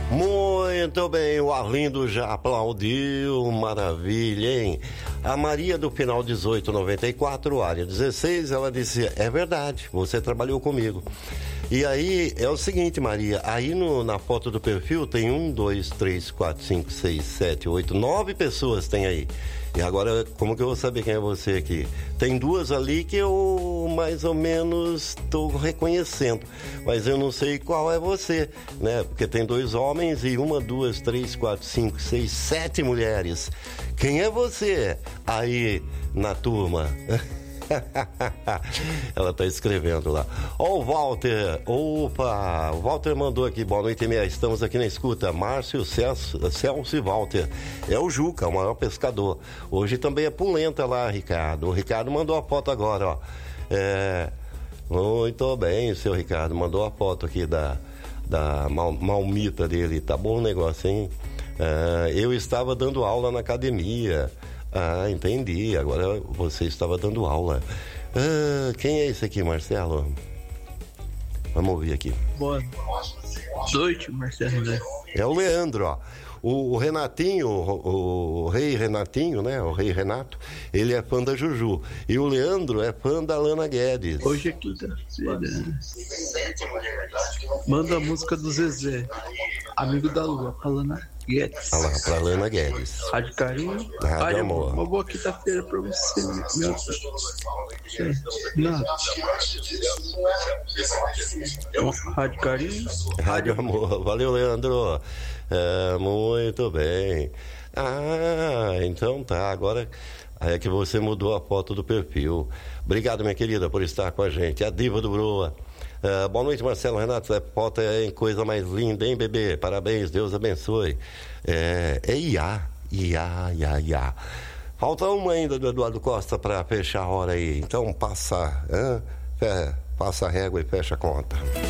Muito bem, o Arlindo já aplaudiu, maravilha, hein? A Maria do final 1894, área 16, ela disse, é verdade, você trabalhou comigo. E aí, é o seguinte, Maria, aí na foto do perfil tem 1, 2, 3, 4, 5, 6, 7, 8, 9 pessoas tem aí. E agora, como que eu vou saber quem é você aqui? Tem 2 ali que eu mais ou menos estou reconhecendo, mas eu não sei qual é você, né? Porque tem 2 homens e 1, 2, 3, 4, 5, 6, 7 mulheres. Quem é você aí na turma? Ela tá escrevendo lá. Ó, o Walter. Opa, o Walter mandou aqui. Boa noite e meia. Estamos aqui na escuta. Márcio, Celso e Walter. É o Juca, o maior pescador. Hoje também é polenta lá, Ricardo. O Ricardo mandou a foto agora, ó. Muito bem, o seu Ricardo. Mandou a foto aqui da malmita dele. Tá bom o negócio, hein? Eu estava dando aula na academia. Ah, entendi. Agora você estava dando aula. Quem é esse aqui, Marcelo? Vamos ouvir aqui. Boa noite, Marcelo. É o Leandro, ó. O Renatinho, o rei Renatinho, né? O rei Renato, ele é fã da Juju. E o Leandro é fã da Lana Guedes. Hoje é quinta-feira. Manda a música do Zezé, Amigo da Lua, pra Lana Guedes. Ah lá, pra Lana Guedes. Rádio Carinho. Rádio Amor. Uma boa quinta-feira pra você, meu Não. Rádio Carinho. Rádio Amor. Valeu, Leandro. Muito bem. Então tá. Agora é que você mudou a foto do perfil. Obrigado, minha querida, por estar com a gente. A diva do Broa. Boa noite, Marcelo, Renato. A foto é coisa mais linda, hein, bebê? Parabéns, Deus abençoe. Iá. Falta uma ainda do Eduardo Costa para fechar a hora aí. Então passa a régua e fecha a conta.